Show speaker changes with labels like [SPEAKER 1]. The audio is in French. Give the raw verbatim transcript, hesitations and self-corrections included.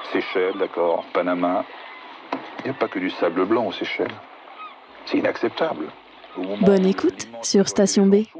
[SPEAKER 1] Seychelles, d'accord, Panama. Il n'y a pas que du sable blanc aux Seychelles. C'est inacceptable.
[SPEAKER 2] Bonne écoute sur Station B.